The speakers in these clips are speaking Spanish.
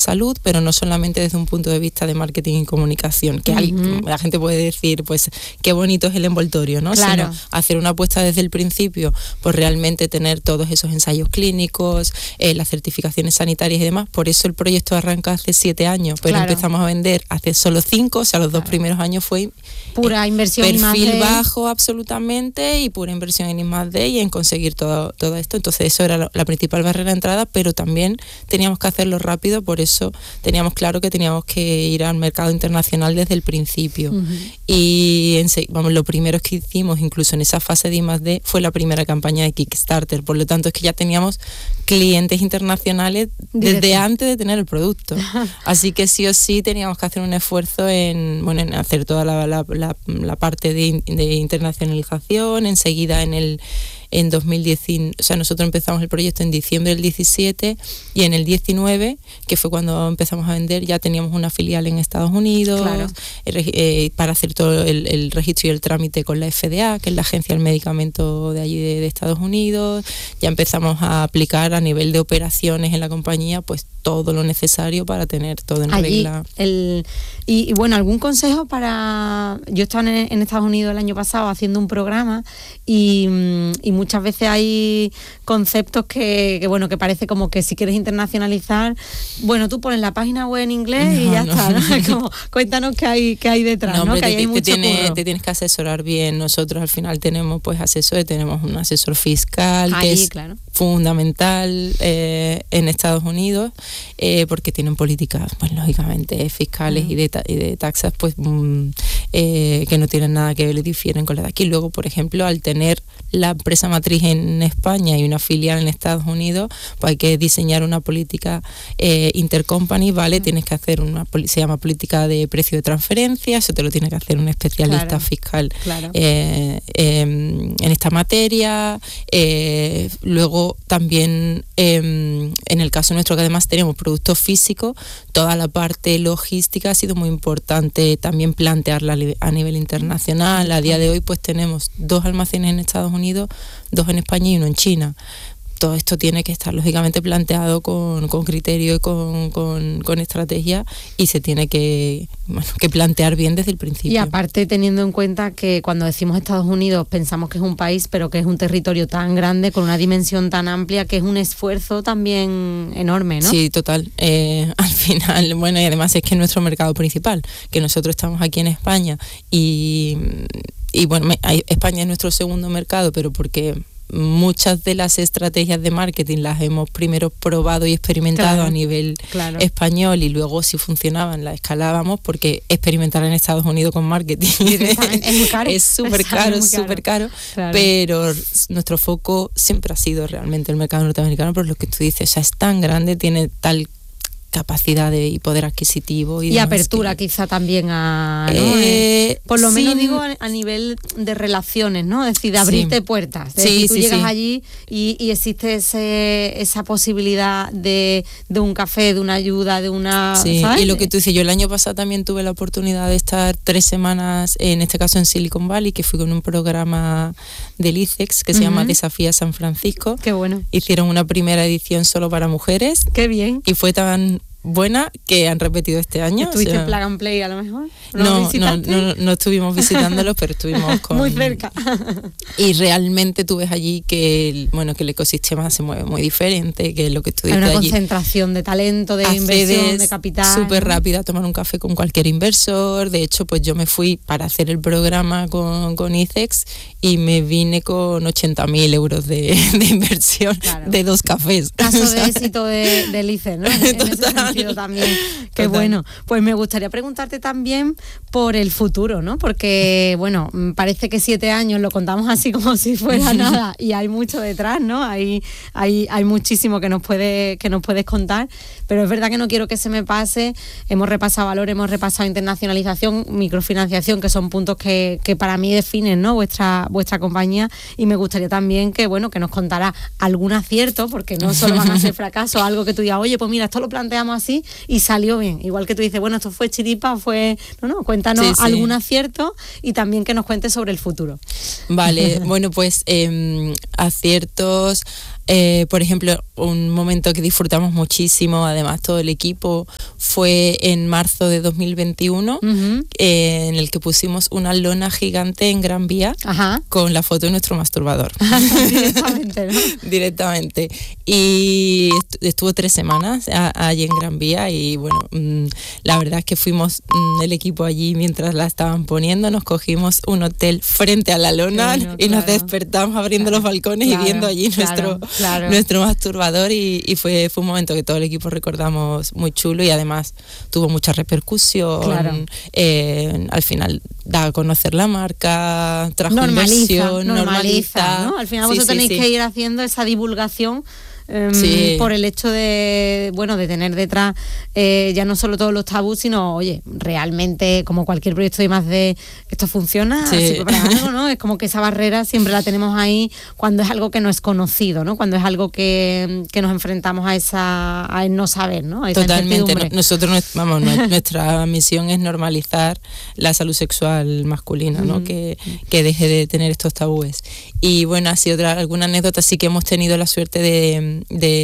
salud, pero no solamente desde un punto de vista de marketing y comunicación, que la gente puede decir, pues, qué bonito es el envoltorio, ¿no? Claro. Sino hacer una apuesta desde el principio, pues realmente tener todos esos ensayos clínicos, las certificaciones sanitarias y demás. Por eso el proyecto arranca hace 7 años, pero empezamos a vender hace solo 5, o sea, los 2 primeros años fue pura inversión perfil I+D. bajo absolutamente, y pura inversión en I+D y en conseguir todo esto. Entonces eso era la principal barrera de entrada, pero también teníamos que hacerlo rápido, por eso teníamos claro que teníamos que ir al mercado internacional desde el principio. Y lo primero que hicimos, incluso en esa fase de I+D, fue la primera campaña de Kickstarter. Por lo tanto, es que ya teníamos clientes internacionales desde antes de tener el producto. Así que sí o sí teníamos que hacer un esfuerzo en hacer toda la parte de internacionalización. Enseguida en 2019, o sea, nosotros empezamos el proyecto en diciembre del 17, y en el 19, que fue cuando empezamos a vender, ya teníamos una filial en Estados Unidos, para hacer todo el registro y el trámite con la FDA, que es la agencia del medicamento de allí de Estados Unidos. Ya empezamos a aplicar a nivel de operaciones en la compañía, pues todo lo necesario para tener todo en regla. Y bueno, ¿algún consejo para...? Yo estaba en Estados Unidos el año pasado haciendo un programa y muchas veces hay conceptos que parece como que si quieres internacionalizar, bueno, tú pones la página web en inglés y ya está, ¿no? Como, cuéntanos qué hay detrás, ¿no? Que hay mucho curro. Te tienes que asesorar bien. Nosotros al final tenemos asesores, tenemos un asesor fiscal que es fundamental en Estados Unidos, porque tienen políticas, pues lógicamente fiscales y de taxas, pues que no tienen nada que ver, le difieren con las de aquí. Luego, por ejemplo, al tener la empresa matriz en España y una filial en Estados Unidos, pues hay que diseñar una política intercompany, ¿vale? Tienes que hacer se llama política de precio de transferencia, eso te lo tiene que hacer un especialista fiscal en esta materia. Luego también en el caso nuestro, que además tenemos productos físicos, toda la parte logística ha sido muy importante también plantearla a nivel internacional. A día de hoy pues tenemos 2 almacenes en Estados Unidos, 2 en España y 1 en China. Todo esto tiene que estar lógicamente planteado con criterio y con estrategia, y se tiene que plantear bien desde el principio. Y aparte, teniendo en cuenta que cuando decimos Estados Unidos pensamos que es un país, pero que es un territorio tan grande, con una dimensión tan amplia, que es un esfuerzo también enorme, ¿no? Sí, total. Al final, y además es que es nuestro mercado principal, que nosotros estamos aquí en España y España es nuestro segundo mercado, pero porque muchas de las estrategias de marketing las hemos primero probado y experimentado a nivel español, y luego si funcionaban las escalábamos, porque experimentar en Estados Unidos con marketing es muy caro. Es súper caro, pero nuestro foco siempre ha sido realmente el mercado norteamericano, por lo que tú dices, o sea, es tan grande, tiene tal capacidad y poder adquisitivo y apertura quizá también por lo menos digo a nivel de relaciones, ¿no? Es decir, de abrirte puertas, tú llegas allí y existe esa posibilidad de un café, de una ayuda, de una... ¿sabes? Y lo que tú dices, yo el año pasado también tuve la oportunidad de estar 3 semanas, en este caso en Silicon Valley, que fui con un programa del ICEX que se llama Desafía San Francisco. Qué bueno. Hicieron una primera edición solo para mujeres. Qué bien. Y fue tan buena que han repetido este año. ¿Estuviste en Plug and Play a lo mejor? No estuvimos visitándolos, pero estuvimos muy cerca. Y realmente tú ves allí que el ecosistema se mueve muy diferente, que lo que tú dices hay una allí, concentración de talento, de inversión, de capital. Súper rápida, tomar un café con cualquier inversor. De hecho, pues yo me fui para hacer el programa con ICEX y me vine con 80.000 euros de inversión de 2 cafés. Caso de éxito del ICEX, ¿no? En ese también. Qué bueno. Pues me gustaría preguntarte también por el futuro, ¿no? Porque, parece que 7 años lo contamos así como si fuera nada, y hay mucho detrás, ¿no? Hay muchísimo que nos puedes contar, pero es verdad que no quiero que se me pase. Hemos repasado valor, hemos repasado internacionalización, microfinanciación, que son puntos que para mí definen, ¿no? vuestra compañía, y me gustaría también que nos contara algún acierto, porque no solo van a ser fracasos, algo que tú digas, oye, pues mira, esto lo planteamos así y salió bien. Igual que tú dices, esto fue chiripa, cuéntanos algún acierto, y también que nos cuentes sobre el futuro. Vale, pues aciertos. por ejemplo, un momento que disfrutamos muchísimo, además todo el equipo, fue en marzo de 2021, en el que pusimos una lona gigante en Gran Vía con la foto de nuestro masturbador. Directamente, ¿no? Directamente. Y estuvo 3 semanas allí en Gran Vía y bueno, la verdad es que fuimos el equipo allí mientras la estaban poniendo, nos cogimos un hotel frente a la lona y nos despertamos abriendo los balcones y viendo allí nuestro masturbador y fue un momento que todo el equipo recordamos muy chulo y además tuvo mucha repercusión. Al final da a conocer la marca, trajo inversión, normaliza, ¿no? Al final vosotros tenéis que ir haciendo esa divulgación por el hecho de tener detrás ya no solo todos los tabús, sino, oye, realmente como cualquier proyecto de I+D, esto funciona, para algo, ¿no? Es como que esa barrera siempre la tenemos ahí cuando es algo que no es conocido, ¿no? Cuando es algo que nos enfrentamos a no saber, ¿no? A esa totalmente. Nosotros, nuestra misión es normalizar la salud sexual masculina, ¿no? Que deje de tener estos tabúes. Y bueno, así alguna anécdota sí que hemos tenido la suerte de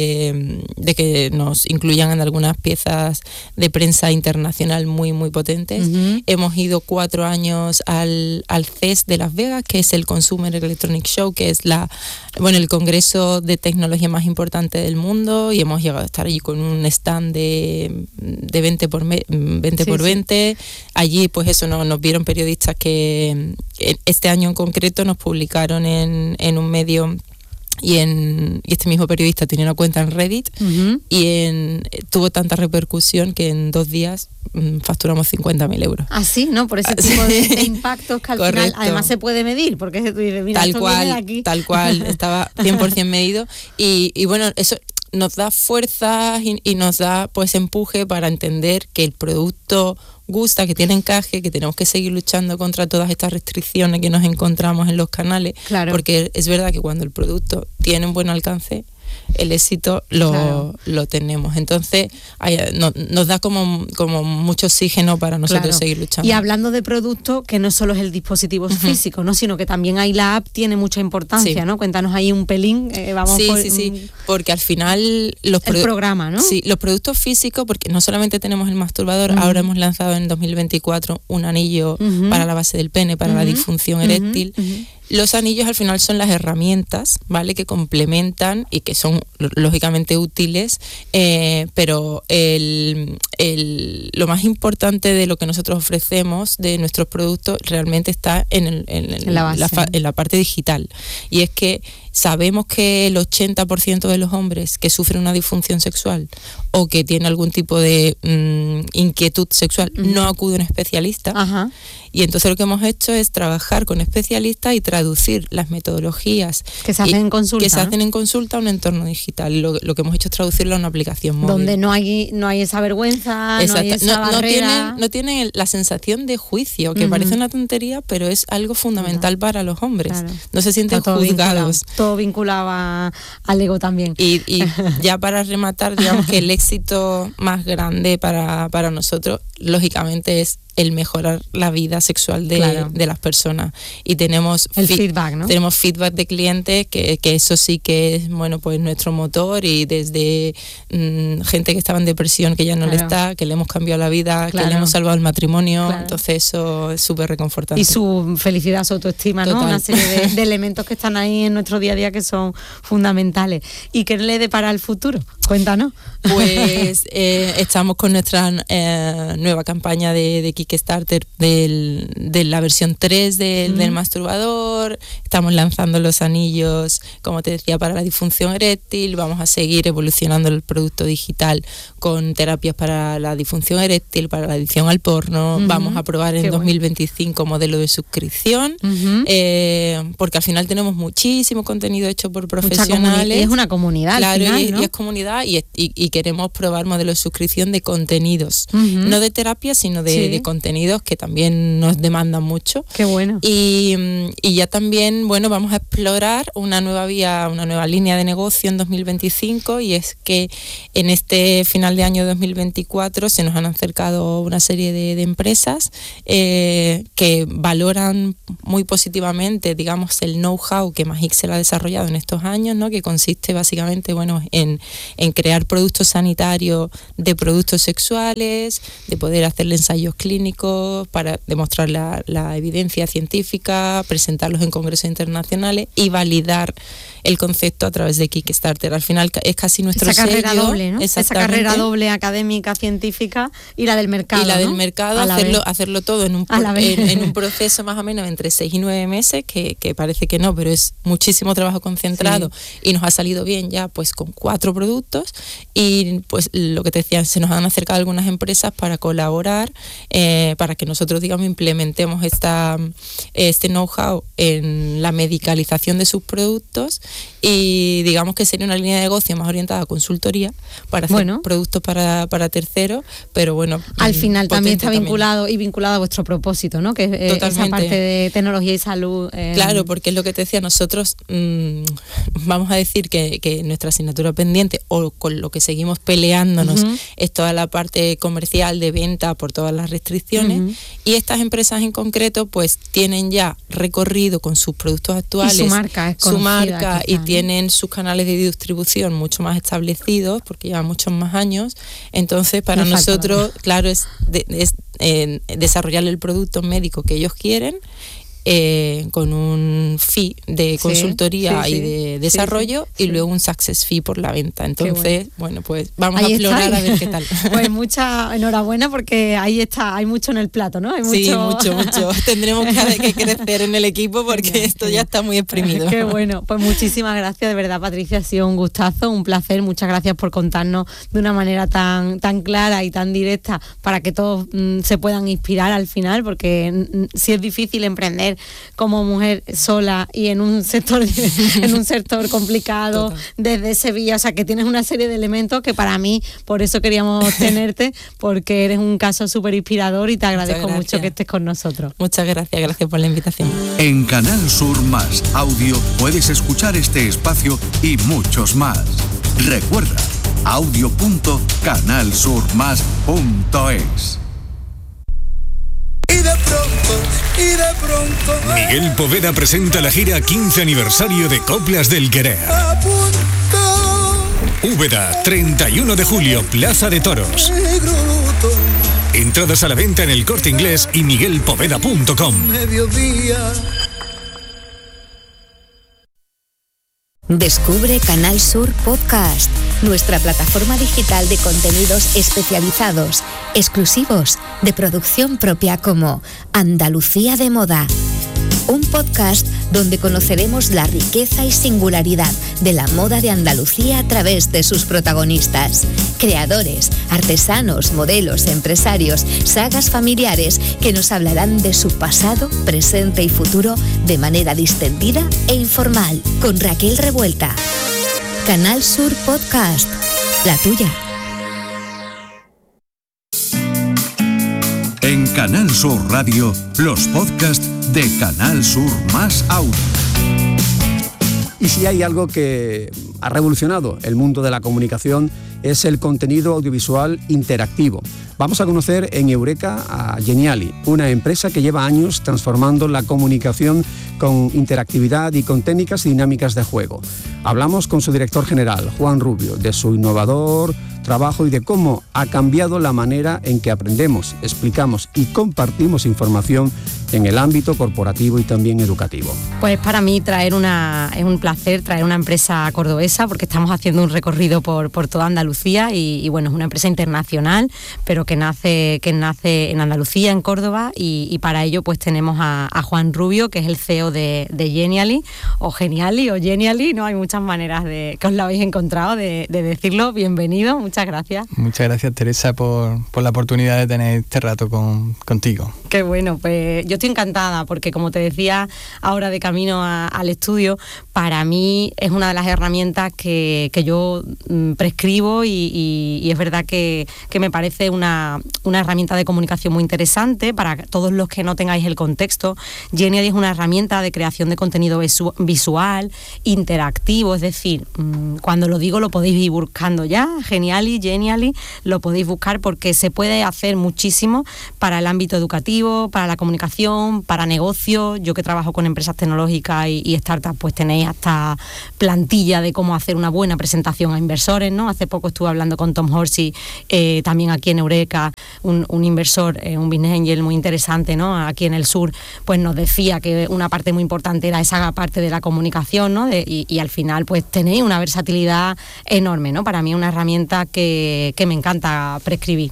que nos incluyan en algunas piezas de prensa internacional muy muy potentes. Hemos ido 4 años al CES de Las Vegas, que es el Consumer Electronic Show, que es el congreso de tecnología más importante del mundo, y hemos llegado a estar allí con un stand de 20 por 20. Allí pues eso, nos vieron periodistas que este año en concreto nos publicaron en un medio. Y este mismo periodista tenía una cuenta en Reddit y tuvo tanta repercusión que en 2 días facturamos 50.000 euros. Ah, sí, ¿no? Por ese tipo de impactos que al final además se puede medir, porque tú dices, mira, tal cual, estaba 100% medido y bueno, eso nos da fuerza y nos da pues empuje para entender que el producto gusta, que tiene encaje, que tenemos que seguir luchando contra todas estas restricciones que nos encontramos en los canales, porque es verdad que cuando el producto tiene un buen alcance, el éxito lo tenemos. Entonces nos da como mucho oxígeno para nosotros seguir luchando. Y hablando de producto, que no solo es el dispositivo físico, ¿no? Sino que también ahí la app tiene mucha importancia, ¿no? Cuéntanos ahí un pelín. Porque al final el programa, ¿no? Sí, los productos físicos, porque no solamente tenemos el masturbador, ahora hemos lanzado en 2024 un anillo para la base del pene, para la disfunción eréctil. Los anillos al final son las herramientas, ¿vale? Que complementan y que son lógicamente útiles, pero lo más importante de lo que nosotros ofrecemos, de nuestros productos, realmente está en la parte digital. Y es que sabemos que el 80% de los hombres que sufren una disfunción sexual o que tienen algún tipo de inquietud sexual no acuden a un especialista. Y entonces lo que hemos hecho es trabajar con especialistas y traducir las metodologías que se hacen en consulta, a un entorno digital. Lo que hemos hecho es traducirlo a una aplicación móvil. Donde no hay esa vergüenza, no hay esa barrera. No tienen la sensación de juicio, que parece una tontería, pero es algo fundamental para los hombres. No se sienten juzgados. Todo vinculado al ego también. Y ya para rematar, digamos que el éxito más grande para nosotros, lógicamente, es el mejorar la vida sexual de las personas. Y tenemos feedback, ¿no? Tenemos feedback de clientes que eso sí que es, bueno, pues nuestro motor, y desde gente que estaba en depresión, que ya no le está, que le hemos cambiado la vida, que le hemos salvado el matrimonio. Entonces eso es súper reconfortante. Y su felicidad, su autoestima, ¿no? Una serie de elementos que están ahí en nuestro día a día que son fundamentales. ¿Y qué le depara al futuro? Cuéntanos. Pues estamos con nuestra nueva campaña de Kickstarter de la versión 3 del masturbador. Estamos lanzando los anillos, como te decía, para la disfunción eréctil. Vamos a seguir evolucionando el producto digital con terapias para la disfunción eréctil, para la adicción al porno. Vamos a probar en 2025 modelo de suscripción, porque al final tenemos muchísimo contenido hecho por profesionales. Y es una comunidad, claro, al final, ¿no? y es comunidad. ya y queremos probar modelos de suscripción de contenidos, no de terapia, sino de contenidos que también nos demandan mucho. Qué bueno. Y ya también, bueno, vamos a explorar una nueva línea de negocio en 2025, y es que en este final de año 2024 se nos han acercado una serie de empresas que valoran muy positivamente, digamos, el know-how que Magixel ha desarrollado en estos años, ¿no? Que consiste básicamente, bueno, en crear productos sanitarios de productos sexuales, de poder hacerle ensayos clínicos para demostrar la evidencia científica, presentarlos en congresos internacionales y validar el concepto a través de Kickstarter. Al final es casi nuestro sello. Esa carrera doble, ¿no? Esa carrera doble académica, científica, y la del mercado. Y la del ¿no? mercado, hacerlo todo en un proceso más o menos entre 6 y 9 meses, que parece que no, pero es muchísimo trabajo concentrado, y nos ha salido bien ya pues con 4 productos, y pues lo que te decía, se nos han acercado algunas empresas para colaborar, para que nosotros, digamos, implementemos este know-how en la medicalización de sus productos, y digamos que sería una línea de negocio más orientada a consultoría para hacer productos para terceros, pero bueno, al final también está vinculado a vuestro propósito, ¿no? Que es esa parte de tecnología y salud. Claro, porque es lo que te decía, nosotros vamos a decir que nuestra asignatura pendiente, o con lo que seguimos peleándonos, es toda la parte comercial de venta por todas las restricciones, y estas empresas en concreto pues tienen ya recorrido con sus productos actuales, y su marca y tienen sus canales de distribución mucho más establecidos porque llevan muchos más años. Entonces para nosotros, claro, es desarrollar el producto médico que ellos quieren, con un fee de consultoría y de desarrollo, y luego un success fee por la venta. Entonces, bueno, pues vamos a explorar a ver qué tal. Pues mucha enhorabuena, porque ahí está, hay mucho en el plato, ¿no? Hay mucho. Tendremos que crecer en el equipo porque esto ya está muy exprimido. Qué bueno. Pues muchísimas gracias, de verdad, Patricia, ha sido un gustazo, un placer. Muchas gracias por contarnos de una manera tan clara y tan directa, para que todos se puedan inspirar al final, porque si es difícil emprender como mujer sola y en un sector complicado. Total. Desde Sevilla, o sea que tienes una serie de elementos que para mí, por eso queríamos tenerte, porque eres un caso súper inspirador, y te agradezco mucho que estés con nosotros. Muchas gracias por la invitación. En Canal Sur Más Audio puedes escuchar este espacio y muchos más. Recuerda, audio.canalsurmas.es. Y de pronto Miguel Poveda presenta la gira 15 aniversario de Coplas del Querer. Úbeda, 31 de julio, Plaza de Toros. Entradas a la venta en El Corte Inglés y miguelpoveda.com. Descubre Canal Sur Podcast, nuestra plataforma digital de contenidos especializados, exclusivos, de producción propia, como Andalucía de Moda. Un podcast donde conoceremos la riqueza y singularidad de la moda de Andalucía a través de sus protagonistas, creadores, artesanos, modelos, empresarios, sagas familiares que nos hablarán de su pasado, presente y futuro de manera distendida e informal, con Raquel Revuelta. Canal Sur Podcast, la tuya. En Canal Sur Radio, los podcasts de Canal Sur Más Audio. Y si hay algo que ha revolucionado el mundo de la comunicación, es el contenido audiovisual interactivo. Vamos a conocer en Eureka a Geniali, una empresa que lleva años transformando la comunicación con interactividad y con técnicas y dinámicas de juego. Hablamos con su director general, Juan Rubio, de su innovador trabajo y de cómo ha cambiado la manera en que aprendemos, explicamos y compartimos información en el ámbito corporativo y también educativo. Pues para mí es un placer traer una empresa cordobesa, porque estamos haciendo un recorrido por toda Andalucía y bueno, es una empresa internacional, pero que nace en Andalucía, en Córdoba, y para ello pues tenemos a Juan Rubio, que es el CEO de Geniali, o Geniali, ¿no? Hay muchas maneras de que os la habéis encontrado de decirlo. Bienvenido, muchas gracias. Muchas gracias, Teresa, por la oportunidad de tener este rato contigo. Qué bueno, pues yo yo estoy encantada porque, como te decía ahora de camino al estudio, para mí es una de las herramientas que yo prescribo y es verdad que me parece una herramienta de comunicación muy interesante para todos los que no tengáis el contexto. Genially es una herramienta de creación de contenido visual, interactivo, es decir, cuando lo digo lo podéis ir buscando ya, Genially, lo podéis buscar porque se puede hacer muchísimo para el ámbito educativo, para la comunicación, para negocios. Yo que trabajo con empresas tecnológicas y startups, pues tenéis hasta plantilla de cómo hacer una buena presentación a inversores, ¿no? Hace poco estuve hablando con Tom Horsey, también aquí en Eureka, un inversor, un business angel muy interesante, ¿no? Aquí en el sur, pues nos decía que una parte muy importante era esa parte de la comunicación, ¿no? Y al final, pues tenéis una versatilidad enorme, ¿no? Para mí es una herramienta que me encanta prescribir.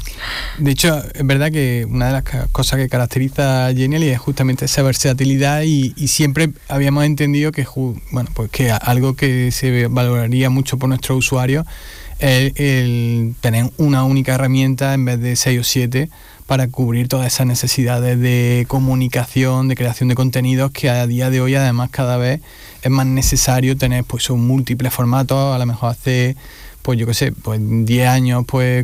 De hecho, es verdad que una de las cosas que caracteriza a Genially es justamente esa versatilidad y siempre habíamos entendido que, bueno, pues que algo que se valoraría mucho por nuestros usuarios es el tener una única herramienta en vez de 6 o 7 para cubrir todas esas necesidades de comunicación, de creación de contenidos, que a día de hoy además cada vez es más necesario tener pues un múltiples formatos. A lo mejor hace, pues yo qué sé, pues 10 años, pues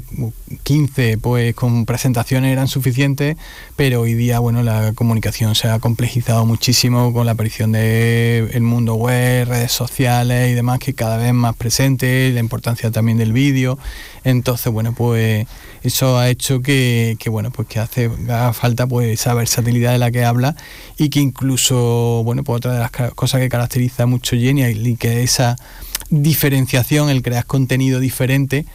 15, pues con presentaciones eran suficientes, pero hoy día, bueno, la comunicación se ha complejizado muchísimo con la aparición del mundo web, redes sociales y demás, que cada vez más presente, la importancia también del vídeo. Entonces, bueno, pues eso ha hecho que bueno, pues que haga falta pues esa versatilidad de la que habla, y que incluso, bueno, pues otra de las cosas que caracteriza mucho Genially, que es esa diferenciación, el crear contenido diferente,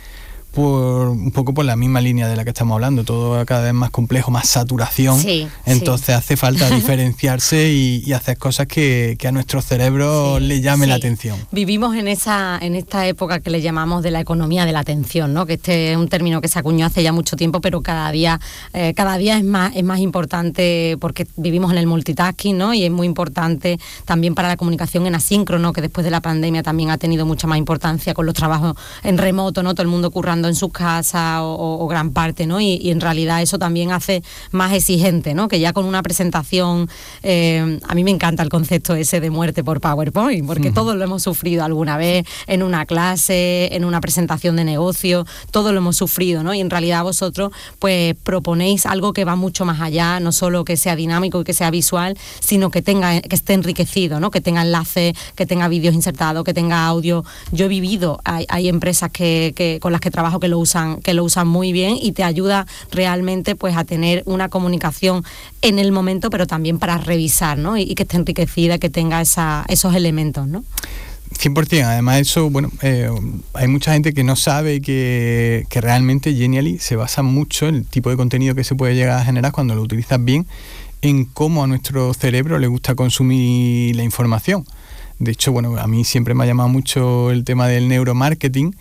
por un poco por la misma línea de la que estamos hablando, todo cada vez más complejo, más saturación, entonces hace falta diferenciarse y hacer cosas que a nuestro cerebro le llame la atención. Vivimos en esta época que le llamamos de la economía de la atención, ¿no? Que este es un término que se acuñó hace ya mucho tiempo, pero cada día es más importante porque vivimos en el multitasking, ¿no? Y es muy importante también para la comunicación en asíncrono, que después de la pandemia también ha tenido mucha más importancia con los trabajos en remoto, ¿no? Todo el mundo currando en sus casas o gran parte, ¿no? Y en realidad eso también hace más exigente, ¿no? Que ya con una presentación, a mí me encanta el concepto ese de muerte por PowerPoint, porque todos lo hemos sufrido alguna vez en una clase, en una presentación de negocio, todos lo hemos sufrido, ¿no? Y en realidad vosotros pues proponéis algo que va mucho más allá, no solo que sea dinámico y que sea visual, sino que esté enriquecido, ¿no? Que tenga enlaces, que tenga vídeos insertados, que tenga audio. Yo he vivido, hay empresas que con las que trabajo que lo usan muy bien y te ayuda realmente pues a tener una comunicación en el momento, pero también para revisar, ¿no? Y que esté enriquecida, que tenga esos elementos, ¿no? 100%. Además eso, bueno, hay mucha gente que no sabe que realmente Genially se basa mucho en el tipo de contenido que se puede llegar a generar cuando lo utilizas bien, en cómo a nuestro cerebro le gusta consumir la información. De hecho, bueno, a mí siempre me ha llamado mucho el tema del neuromarketing.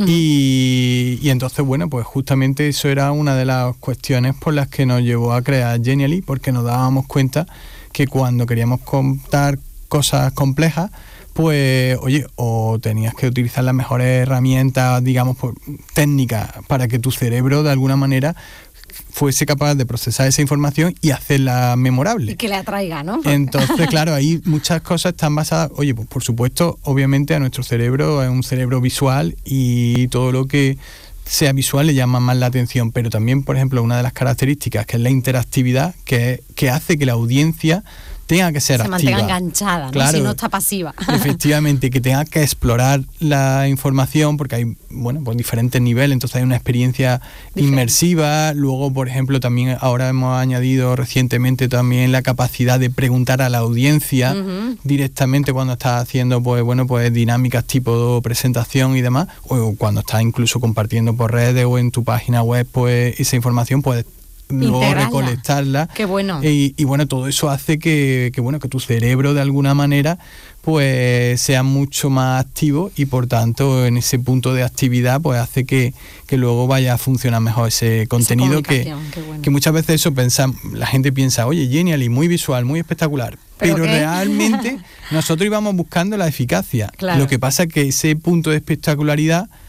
Y entonces, bueno, pues justamente eso era una de las cuestiones por las que nos llevó a crear Genially, porque nos dábamos cuenta que cuando queríamos contar cosas complejas, pues, oye, o tenías que utilizar las mejores herramientas, digamos, técnicas, para que tu cerebro de alguna manera fuese capaz de procesar esa información y hacerla memorable. Y que le atraiga, ¿no? Entonces, claro, ahí muchas cosas están basadas, oye, pues por supuesto, obviamente a nuestro cerebro es un cerebro visual y todo lo que sea visual le llama más la atención, pero también, por ejemplo, una de las características que es la interactividad, que hace que la audiencia tenga que ser activa. Se mantenga enganchada, ¿no? Claro, si no está pasiva. Efectivamente, que tenga que explorar la información, porque hay, bueno, pues diferentes niveles, entonces hay una experiencia inmersiva. Luego, por ejemplo, también ahora hemos añadido recientemente también la capacidad de preguntar a la audiencia directamente cuando estás haciendo, pues bueno, pues dinámicas tipo presentación y demás, o cuando estás incluso compartiendo por redes o en tu página web, pues esa información puedes luego recolectarla. Qué bueno. Y bueno, todo eso hace que tu cerebro de alguna manera pues sea mucho más activo, y por tanto en ese punto de actividad pues hace que luego vaya a funcionar mejor ese contenido, que muchas veces eso la gente piensa, oye, Genially, muy visual, muy espectacular, pero realmente nosotros íbamos buscando la eficacia. Claro. Lo que pasa es que ese punto de espectacularidad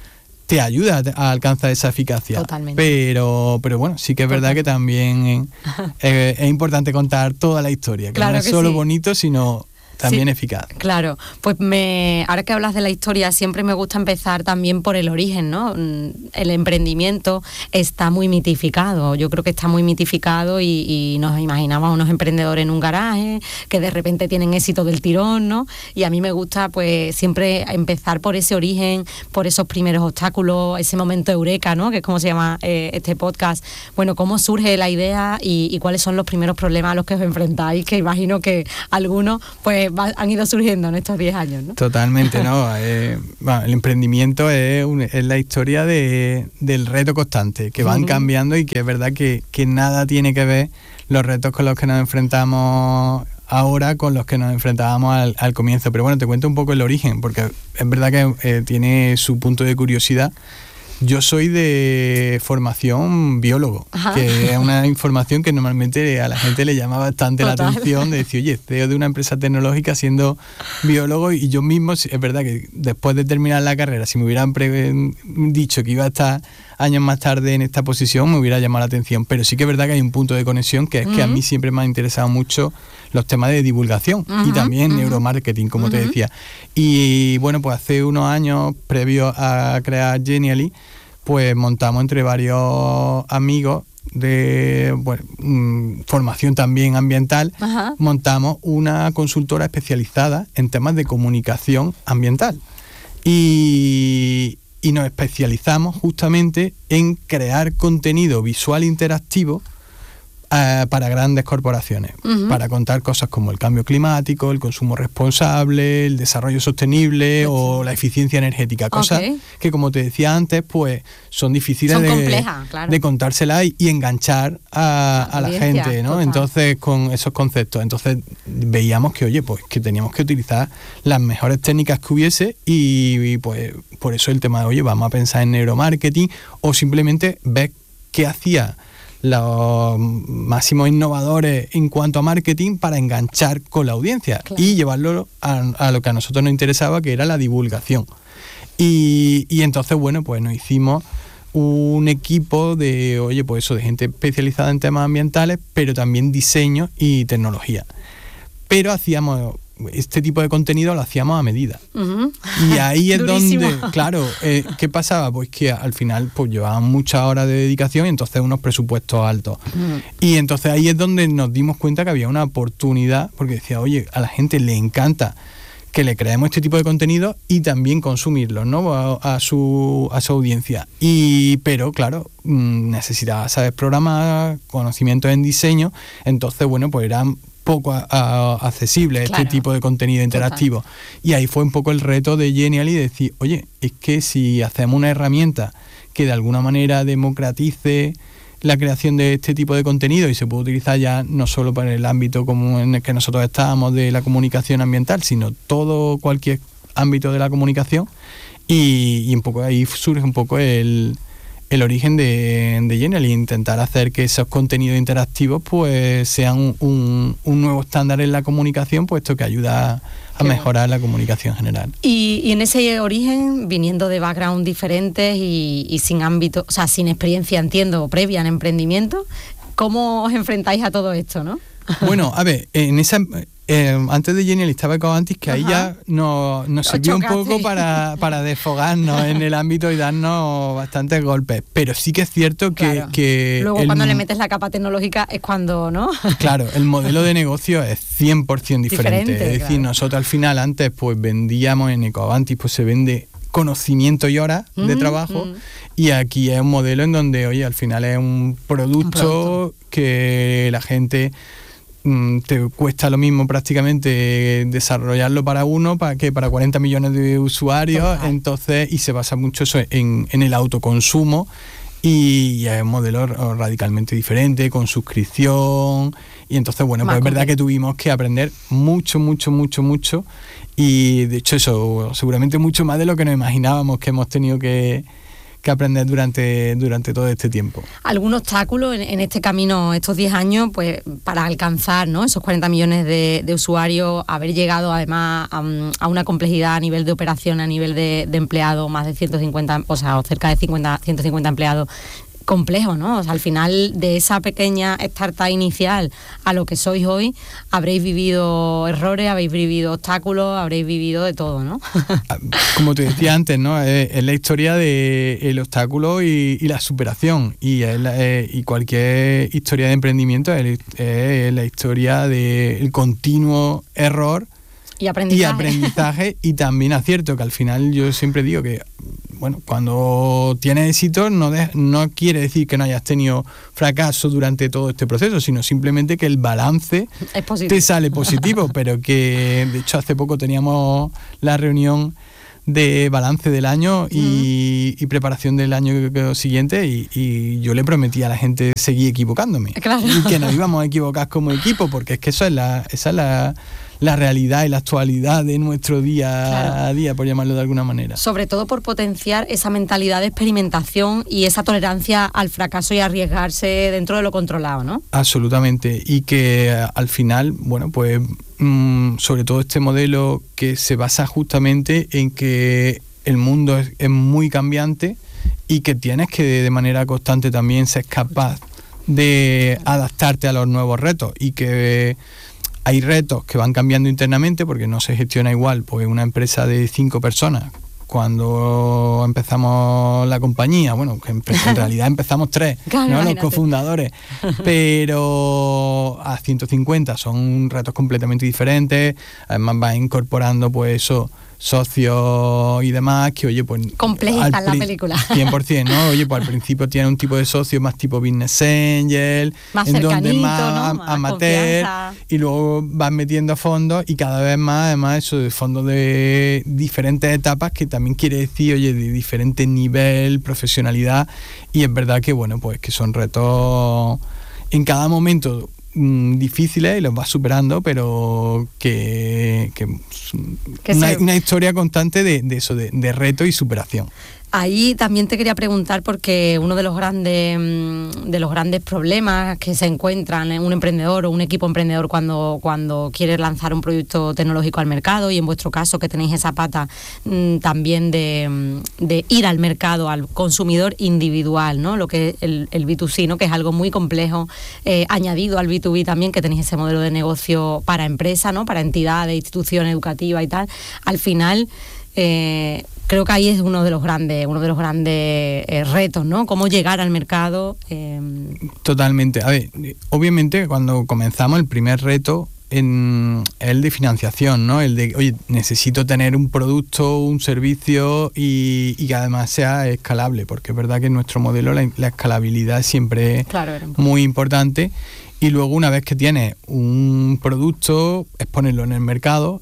te ayuda a alcanzar esa eficacia. Totalmente. Pero bueno, sí que es verdad que también es importante contar toda la historia, que no es solo bonito, sino también eficaz. Claro, pues ahora que hablas de la historia, siempre me gusta empezar también por el origen, ¿no? El emprendimiento está muy mitificado, yo creo que está muy mitificado y nos imaginamos a unos emprendedores en un garaje que de repente tienen éxito del tirón, ¿no? Y a mí me gusta pues siempre empezar por ese origen, por esos primeros obstáculos, ese momento eureka, ¿no? Que es como se llama este podcast. Bueno, ¿cómo surge la idea y cuáles son los primeros problemas a los que os enfrentáis? Que imagino que algunos pues han ido surgiendo en estos 10 años, ¿no? Totalmente, ¿no? El emprendimiento es la historia del reto constante, que van cambiando y que es verdad que nada tiene que ver los retos con los que nos enfrentamos ahora con los que nos enfrentábamos al comienzo. Pero bueno, te cuento un poco el origen, porque es verdad que tiene su punto de curiosidad. Yo soy de formación biólogo, que es una información que normalmente a la gente le llama bastante la atención, de decir, oye, CEO de una empresa tecnológica siendo biólogo, y yo mismo, es verdad que después de terminar la carrera, si me hubieran dicho que iba a estar años más tarde en esta posición, me hubiera llamado la atención. Pero sí que es verdad que hay un punto de conexión, que es que a mí siempre me ha interesado mucho los temas de divulgación y también neuromarketing, como te decía. Y bueno, pues hace unos años, previo a crear Genially, pues montamos entre varios amigos de formación también ambiental, montamos una consultora especializada en temas de comunicación ambiental. Y nos especializamos justamente en crear contenido visual interactivo para grandes corporaciones, para contar cosas como el cambio climático, el consumo responsable, el desarrollo sostenible o la eficiencia energética, cosas que, como te decía antes, pues son difíciles de contársela y enganchar a la gente, ¿no? Total. Entonces, con esos conceptos. Entonces, veíamos que, oye, pues que teníamos que utilizar las mejores técnicas que hubiese y pues por eso el tema de, oye, vamos a pensar en neuromarketing o simplemente ver qué hacía los máximos innovadores en cuanto a marketing para enganchar con la audiencia y llevarlo a lo que a nosotros nos interesaba, que era la divulgación. Y entonces, bueno, pues nos hicimos un equipo de, oye, pues eso, de gente especializada en temas ambientales, pero también diseño y tecnología. Pero hacíamos este tipo de contenido, lo hacíamos a medida. Y ahí es donde, claro, ¿qué pasaba? Pues que al final pues llevaban muchas horas de dedicación y entonces unos presupuestos altos. Y entonces ahí es donde nos dimos cuenta que había una oportunidad, porque decía, oye, a la gente le encanta que le creemos este tipo de contenido y también consumirlos, ¿no? A su audiencia. Pero claro, necesitaba saber programar, conocimientos en diseño, entonces bueno, pues eran poco accesible este tipo de contenido interactivo. Total. Y ahí fue un poco el reto de Genially, de decir, oye, es que si hacemos una herramienta que de alguna manera democratice la creación de este tipo de contenido y se puede utilizar ya no solo para el ámbito como en el que nosotros estábamos de la comunicación ambiental, sino cualquier ámbito de la comunicación, y un poco ahí surge un poco el origen de Genially, intentar hacer que esos contenidos interactivos pues sean un nuevo estándar en la comunicación, puesto que ayuda a mejorar la comunicación general. Y en ese origen, viniendo de background diferentes y sin ámbito, o sea, sin experiencia, entiendo, previa en emprendimiento, ¿cómo os enfrentáis a todo esto, no? Bueno, a ver, en esa antes de Genially estaba Ecoavantis, que ahí ya nos sirvió un poco para desfogarnos en el ámbito y darnos bastantes golpes. Pero sí que es cierto que luego cuando le metes la capa tecnológica es cuando, ¿no? Claro, el modelo de negocio es 100% diferente. Es decir, nosotros al final antes pues vendíamos en Ecoavantis, pues se vende conocimiento y horas de trabajo, y aquí es un modelo en donde, oye, al final es un producto que la gente te cuesta lo mismo prácticamente desarrollarlo para uno que para 40 millones de usuarios. Entonces, y se basa mucho eso en el autoconsumo, y es un modelo radicalmente diferente, con suscripción, y entonces, bueno, pues es verdad que tuvimos que aprender mucho, y de hecho eso, seguramente mucho más de lo que nos imaginábamos que hemos tenido que aprender durante todo este tiempo. ¿Algún obstáculo en este camino, estos 10 años, pues para alcanzar, ¿no?, esos 40 millones de usuarios, haber llegado además a una complejidad a nivel de operación, a nivel de empleados, más de 150, o sea, cerca de 150 empleados? Complejo, ¿no? O sea, al final de esa pequeña startup inicial a lo que sois hoy, habréis vivido errores, habréis vivido obstáculos, habréis vivido de todo, ¿no? Como te decía antes, ¿no? Es la historia del obstáculo y la superación, y cualquier historia de emprendimiento es la historia del continuo error y aprendizaje y también acierto, que al final yo siempre digo que, bueno, cuando tienes éxito no quiere decir que no hayas tenido fracaso durante todo este proceso, sino simplemente que el balance te sale positivo, pero que de hecho hace poco teníamos la reunión de balance del año y preparación del año siguiente, y yo le prometí a la gente seguir equivocándome, claro, y que nos íbamos a equivocar como equipo, porque es que esa es la realidad y la actualidad de nuestro día a día, por llamarlo de alguna manera. Sobre todo por potenciar esa mentalidad de experimentación y esa tolerancia al fracaso y arriesgarse dentro de lo controlado, ¿no? Absolutamente, y que al final, bueno, pues sobre todo este modelo que se basa justamente en que el mundo es muy cambiante y que tienes que de manera constante también ser capaz de adaptarte a los nuevos retos, y que hay retos que van cambiando internamente porque no se gestiona igual pues una empresa de 5 personas cuando empezamos la compañía, bueno, que en realidad empezamos 3, claro, ¿no?, los cofundadores, pero a 150 son retos completamente diferentes. Además va incorporando pues eso, socios y demás, que oye, pues complejita la película 100%, ¿no? Oye, pues al principio tiene un tipo de socio más tipo business angel, más en donde más, ¿no?, amateur, y luego vas metiendo fondos, y cada vez más, además, eso de fondos de diferentes etapas, que también quiere decir, oye, de diferente nivel, profesionalidad, y es verdad que, bueno, pues que son retos en cada momento difíciles y los vas superando, pero que una historia constante de eso, de reto y superación. Ahí también te quería preguntar, porque uno de los grandes problemas que se encuentran en un emprendedor o un equipo emprendedor cuando quiere lanzar un producto tecnológico al mercado, y en vuestro caso que tenéis esa pata también de ir al mercado, al consumidor individual, ¿no?, lo que es el B2C, ¿no?, que es algo muy complejo, añadido al B2B también, que tenéis ese modelo de negocio para empresas, ¿no?, para entidades, instituciones educativas y tal. Al final creo que ahí es uno de los grandes retos, ¿no? Cómo llegar al mercado. Totalmente. A ver, obviamente cuando comenzamos, el primer reto es el de financiación, ¿no? El de, oye, necesito tener un producto, un servicio y que además sea escalable, porque es verdad que en nuestro modelo la escalabilidad siempre es muy importante. Y luego, una vez que tienes un producto, es ponerlo en el mercado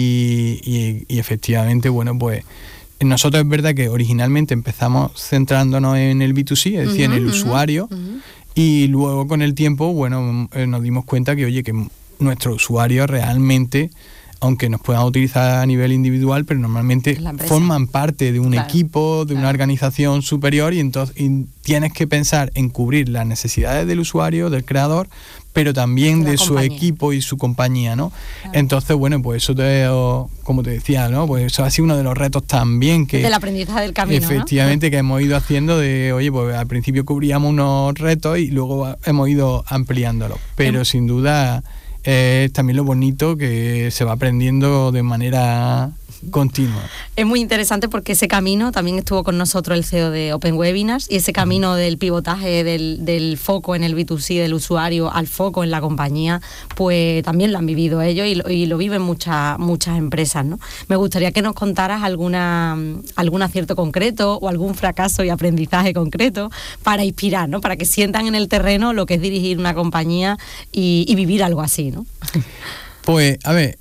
y efectivamente, bueno, pues nosotros es verdad que originalmente empezamos centrándonos en el B2C, es decir, en el usuario, y luego con el tiempo, bueno, nos dimos cuenta que, oye, que nuestros usuarios realmente, aunque nos puedan utilizar a nivel individual, pero normalmente forman parte de un equipo, de una organización superior, y entonces tienes que pensar en cubrir las necesidades del usuario, del creador, pero también de su equipo y su compañía, ¿no? Entonces, bueno, pues eso como te decía, ¿no? Pues eso ha sido uno de los retos también que... Del aprendizaje del camino, efectivamente, ¿no? Que hemos ido haciendo de, oye, pues al principio cubríamos unos retos y luego hemos ido ampliándolos, pero sin duda es también lo bonito que se va aprendiendo de manera continua. Es muy interesante porque ese camino, también estuvo con nosotros el CEO de Open Webinars, y ese camino del pivotaje del foco en el B2C del usuario al foco en la compañía, pues también lo han vivido ellos y lo viven muchas empresas, ¿no? Me gustaría que nos contaras algún acierto concreto o algún fracaso y aprendizaje concreto para inspirar, ¿no? Para que sientan en el terreno lo que es dirigir una compañía y vivir algo así, ¿no? Pues, a ver,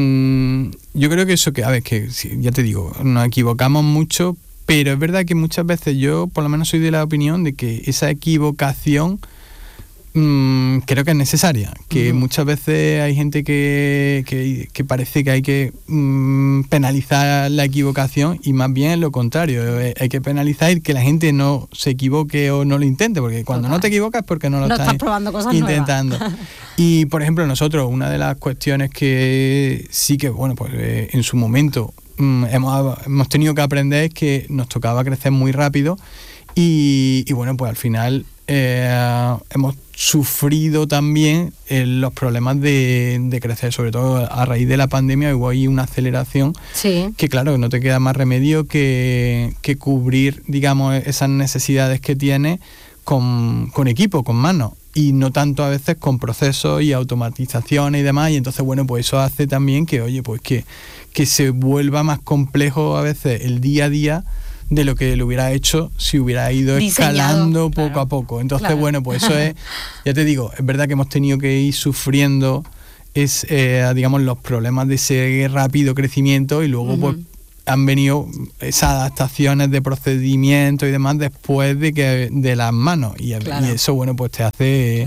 yo creo que eso, que a ver, que ya te digo, nos equivocamos mucho, pero es verdad que muchas veces yo por lo menos soy de la opinión de que esa equivocación creo que es necesaria, que muchas veces hay gente que parece que hay que penalizar la equivocación, y más bien lo contrario, hay que penalizar que la gente no se equivoque o no lo intente, porque cuando no te equivocas es porque no lo estás probando cosas intentando. Y por ejemplo, nosotros, una de las cuestiones que sí que, bueno, pues en su momento hemos tenido que aprender es que nos tocaba crecer muy rápido, y bueno, pues al final hemos sufrido también los problemas de crecer, sobre todo a raíz de la pandemia. Hubo ahí una aceleración que, claro, no te queda más remedio que cubrir, digamos, esas necesidades que tienes con equipo, con manos, y no tanto a veces con procesos y automatizaciones y demás. Y entonces, bueno, pues eso hace también que, oye, pues que se vuelva más complejo a veces el día a día de lo que lo hubiera hecho si hubiera ido escalando poco a poco. Entonces, bueno, pues eso es, ya te digo, es verdad que hemos tenido que ir sufriendo digamos, los problemas de ese rápido crecimiento, y luego pues han venido esas adaptaciones de procedimientos y demás después de las manos, y eso, bueno, pues te hace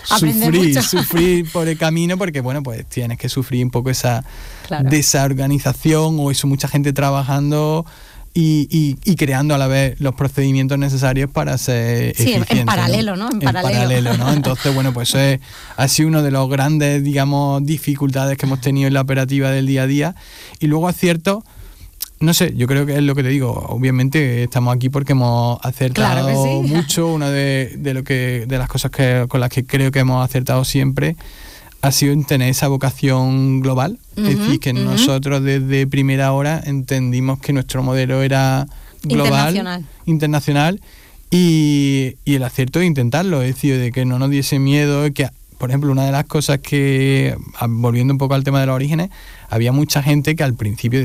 sufrir por el camino, porque, bueno, pues tienes que sufrir un poco esa desorganización, o eso, mucha gente trabajando y creando a la vez los procedimientos necesarios para ser eficiente. En paralelo, ¿no? En paralelo, ¿no? Entonces, bueno, pues eso ha sido uno de los grandes, digamos, dificultades que hemos tenido en la operativa del día a día. Y luego es cierto, no sé, yo creo que es lo que te digo, obviamente estamos aquí porque hemos acertado mucho. Una de las cosas con las que creo que hemos acertado siempre ha sido en tener esa vocación global. Es decir, que nosotros desde primera hora entendimos que nuestro modelo era global, internacional, y el acierto de intentarlo, es decir, de que no nos diese miedo, que, por ejemplo, una de las cosas que, volviendo un poco al tema de los orígenes, había mucha gente que al principio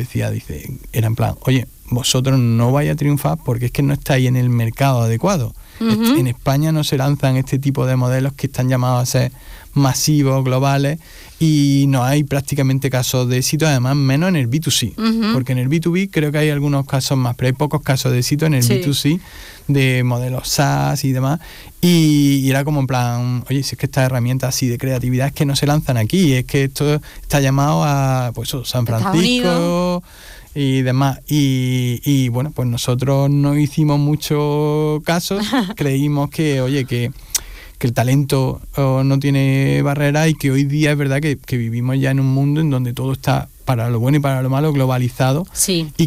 era en plan, oye, vosotros no vais a triunfar porque es que no estáis en el mercado adecuado. En España no se lanzan este tipo de modelos que están llamados a ser masivos, globales, y no hay prácticamente casos de éxito, además menos en el B2C, porque en el B2B creo que hay algunos casos más, pero hay pocos casos de éxito en el B2C de modelos SaaS y demás, y era como en plan, oye, si es que estas herramientas así de creatividad es que no se lanzan aquí, es que esto está llamado a, pues, San Francisco y demás, y bueno, pues nosotros no hicimos mucho caso, creímos que, oye, que el talento no tiene barreras, y que hoy día es verdad que vivimos ya en un mundo en donde todo está, para lo bueno y para lo malo, globalizado, y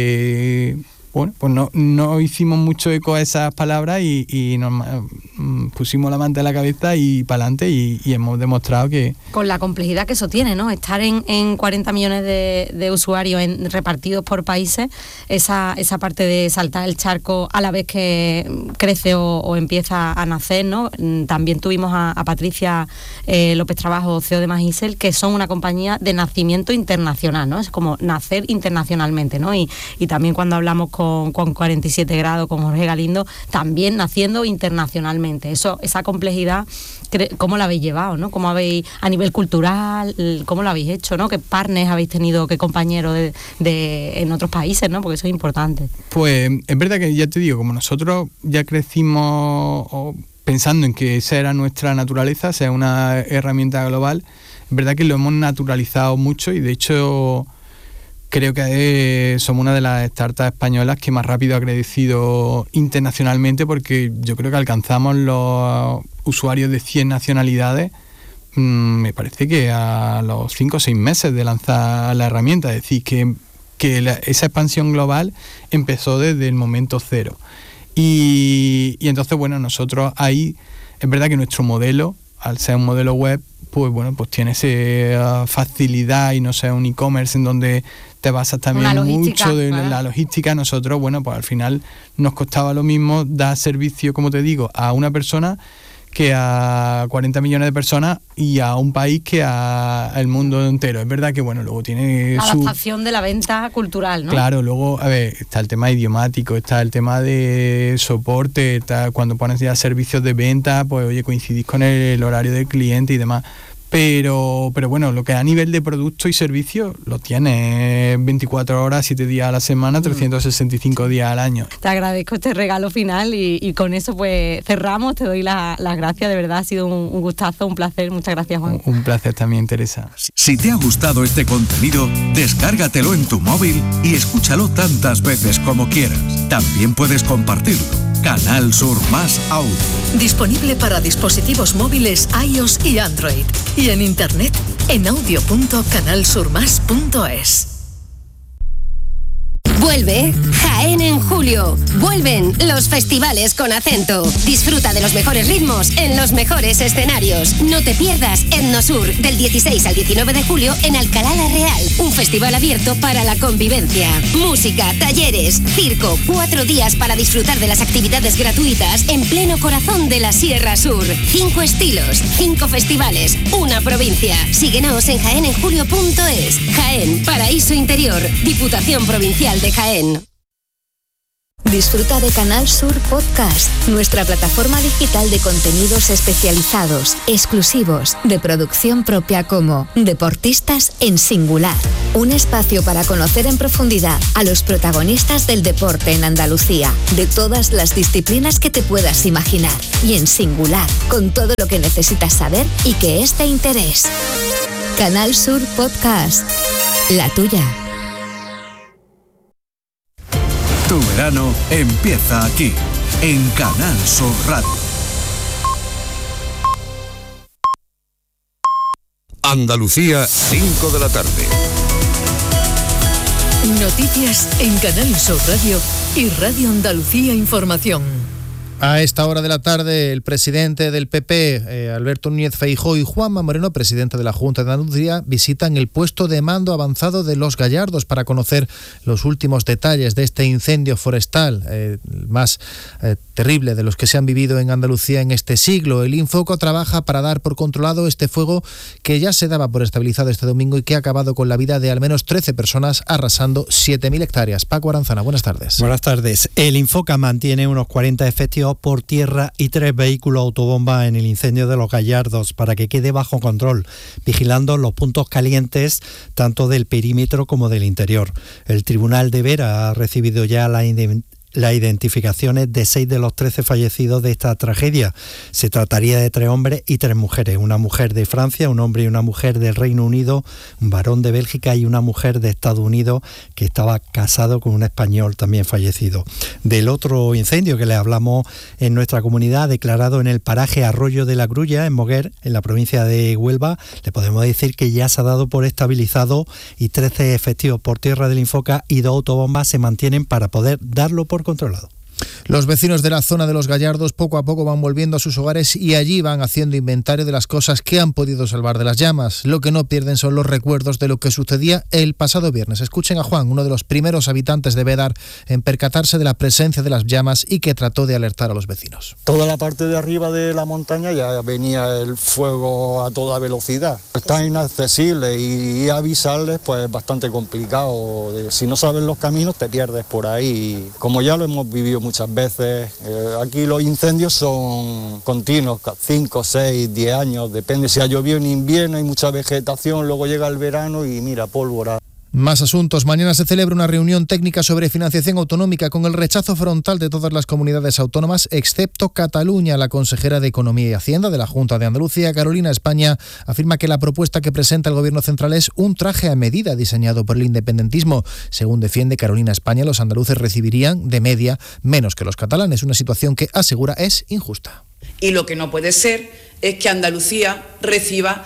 que, bueno, pues no hicimos mucho eco a esas palabras, y nos pusimos la manta en la cabeza y para adelante, y hemos demostrado que... Con la complejidad que eso tiene, ¿no? Estar en 40 millones de usuarios repartidos por países, esa parte de saltar el charco a la vez que crece o empieza a nacer, ¿no? También tuvimos a Patricia López Trabajo, CEO de Magisel, que son una compañía de nacimiento internacional, ¿no? Es como nacer internacionalmente, ¿no? Y también cuando hablamos con 47 grados, con Jorge Galindo, también naciendo internacionalmente. Esa complejidad, ¿cómo la habéis llevado, no? ¿Cómo habéis, a nivel cultural, cómo lo habéis hecho, no? ¿Qué partners habéis tenido, qué compañeros en otros países, no? Porque eso es importante. Pues es verdad que, ya te digo, como nosotros ya crecimos pensando en que esa era nuestra naturaleza, sea una herramienta global, es verdad que lo hemos naturalizado mucho, y de hecho creo que somos una de las startups españolas que más rápido ha crecido internacionalmente, porque yo creo que alcanzamos los usuarios de 100 nacionalidades, me parece que a los 5 o 6 meses de lanzar la herramienta. Es decir, que esa expansión global empezó desde el momento cero. Y entonces, bueno, nosotros ahí, es verdad que nuestro modelo, al ser un modelo web, pues bueno, pues tiene esa facilidad, y no sea un e-commerce en donde te basas también mucho de la logística. Nosotros, bueno, pues al final nos costaba lo mismo dar servicio, como te digo, a una persona que a 40 millones de personas, y a un país que a el mundo entero. Es verdad que, bueno, luego tiene adaptación de la venta cultural, ¿no? Claro, luego, a ver, está el tema idiomático, está el tema de soporte, cuando pones ya servicios de venta, pues oye, coincidís con el horario del cliente y demás. Pero bueno, lo que a nivel de producto y servicio lo tiene 24 horas, 7 días a la semana, 365 días al año. Te agradezco este regalo final y con eso pues cerramos. Te doy las gracias, de verdad ha sido un gustazo, un placer. Muchas gracias, Juan. Un placer también, Teresa. Si te ha gustado este contenido, descárgatelo en tu móvil y escúchalo tantas veces como quieras. También puedes compartirlo. Canal Sur Más Audio. Disponible para dispositivos móviles iOS y Android. Y en internet en audio.canalsurmas.es. Vuelve Jaén en julio. Vuelven los festivales con acento. Disfruta de los mejores ritmos en los mejores escenarios. No te pierdas Etnosur del 16 al 19 de julio en Alcalá la Real. Un festival abierto para la convivencia. Música, talleres, circo. 4 días para disfrutar de las actividades gratuitas en pleno corazón de la Sierra Sur. 5 estilos, 5 festivales, una provincia. Síguenos en jaenenjulio.es. Jaén, Paraíso Interior, Diputación Provincial de Jaén. Disfruta de Canal Sur Podcast, nuestra plataforma digital de contenidos especializados, exclusivos, de producción propia como Deportistas en Singular. Un espacio para conocer en profundidad a los protagonistas del deporte en Andalucía, de todas las disciplinas que te puedas imaginar, y en singular, con todo lo que necesitas saber y que es de interés. Canal Sur Podcast, la tuya. Tu verano empieza aquí, en Canal Sur Radio. Andalucía, 5 de la tarde. Noticias en Canal Sur Radio y Radio Andalucía Información. A esta hora de la tarde, el presidente del PP, Alberto Núñez Feijóo, y Juanma Moreno, presidente de la Junta de Andalucía, visitan el puesto de mando avanzado de Los Gallardos para conocer los últimos detalles de este incendio forestal, el más terrible de los que se han vivido en Andalucía en este siglo. El Infoco trabaja para dar por controlado este fuego que ya se daba por estabilizado este domingo y que ha acabado con la vida de al menos 13 personas, arrasando 7.000 hectáreas. Paco Aranzana, buenas tardes. Buenas tardes. El Infoca mantiene unos 40 efectivos por tierra y 3 vehículos autobomba en el incendio de Los Gallardos para que quede bajo control, vigilando los puntos calientes tanto del perímetro como del interior. El Tribunal de Vera ha recibido ya las identificaciones de 6 de los 13 fallecidos de esta tragedia. Se trataría de 3 hombres y 3 mujeres, una mujer de Francia, un hombre y una mujer del Reino Unido, un varón de Bélgica y una mujer de Estados Unidos que estaba casado con un español también fallecido. Del otro incendio que le hablamos en nuestra comunidad, declarado en el paraje Arroyo de la Grulla, en Moguer, en la provincia de Huelva, le podemos decir que ya se ha dado por estabilizado y 13 efectivos por tierra del Infoca y 2 autobombas se mantienen para poder darlo por controlado. Los vecinos de la zona de Los Gallardos poco a poco van volviendo a sus hogares y allí van haciendo inventario de las cosas que han podido salvar de las llamas. Lo que no pierden son los recuerdos de lo que sucedía el pasado viernes. Escuchen a Juan, uno de los primeros habitantes de Bédar en percatarse de la presencia de las llamas y que trató de alertar a los vecinos. Toda la parte de arriba de la montaña ya venía el fuego a toda velocidad. Está inaccesible y avisarles pues es bastante complicado. Si no sabes los caminos te pierdes por ahí. Como ya lo hemos vivido muchas veces, aquí los incendios son continuos, 5, 6, 10 años, depende. Si ha llovido en invierno hay mucha vegetación, luego llega el verano y mira, pólvora. Más asuntos. Mañana se celebra una reunión técnica sobre financiación autonómica con el rechazo frontal de todas las comunidades autónomas, excepto Cataluña. La consejera de Economía y Hacienda de la Junta de Andalucía, Carolina España, afirma que la propuesta que presenta el Gobierno central es un traje a medida diseñado por el independentismo. Según defiende Carolina España, los andaluces recibirían, de media, menos que los catalanes, una situación que, asegura, es injusta. Y lo que no puede ser es que Andalucía reciba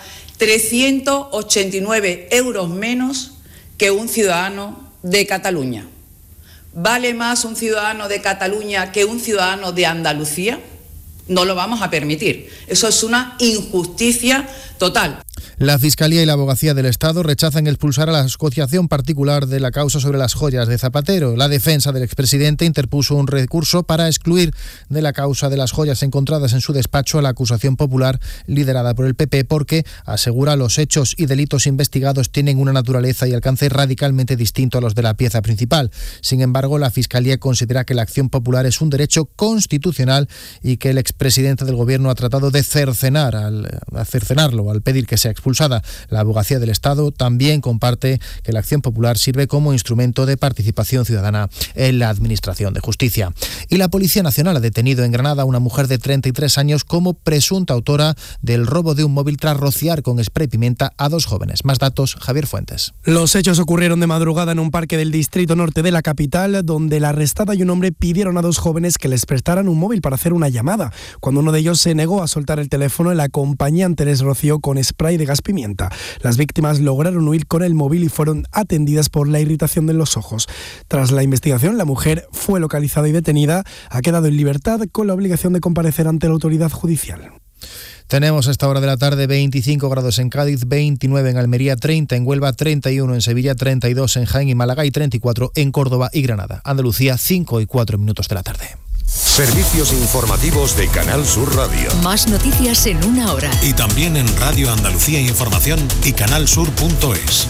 389 euros menos que un ciudadano de Cataluña. ¿Vale más un ciudadano de Cataluña que un ciudadano de Andalucía? No lo vamos a permitir. Eso es una injusticia total. La Fiscalía y la Abogacía del Estado rechazan expulsar a la asociación particular de la causa sobre las joyas de Zapatero. La defensa del expresidente interpuso un recurso para excluir de la causa de las joyas encontradas en su despacho a la acusación popular liderada por el PP porque, asegura, los hechos y delitos investigados tienen una naturaleza y alcance radicalmente distinto a los de la pieza principal. Sin embargo, la Fiscalía considera que la acción popular es un derecho constitucional y que el expresidente del Gobierno ha tratado de cercenarlo al pedir que sea expulsada. La Abogacía del Estado también comparte que la acción popular sirve como instrumento de participación ciudadana en la Administración de Justicia. Y la Policía Nacional ha detenido en Granada a una mujer de 33 años como presunta autora del robo de un móvil tras rociar con spray pimienta a 2 jóvenes. Más datos, Javier Fuentes. Los hechos ocurrieron de madrugada en un parque del distrito norte de la capital, donde la arrestada y un hombre pidieron a 2 jóvenes que les prestaran un móvil para hacer una llamada. Cuando uno de ellos se negó a soltar el teléfono, el acompañante les roció con spray de gas pimienta. Las víctimas lograron huir con el móvil y fueron atendidas por la irritación de los ojos. Tras la investigación, la mujer fue localizada y detenida. Ha quedado en libertad con la obligación de comparecer ante la autoridad judicial. Tenemos a esta hora de la tarde 25 grados en Cádiz, 29 en Almería, 30 en Huelva, 31 en Sevilla, 32 en Jaén y Málaga y 34 en Córdoba y Granada. Andalucía, 5:04 de la tarde. Servicios informativos de Canal Sur Radio. Más noticias en una hora. Y también en Radio Andalucía Información y canalsur.es.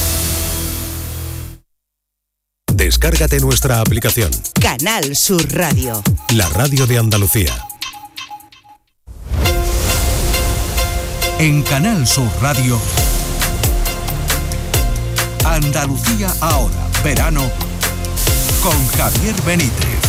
Descárgate nuestra aplicación. Canal Sur Radio. La radio de Andalucía. En Canal Sur Radio, Andalucía ahora, verano, con Javier Benítez.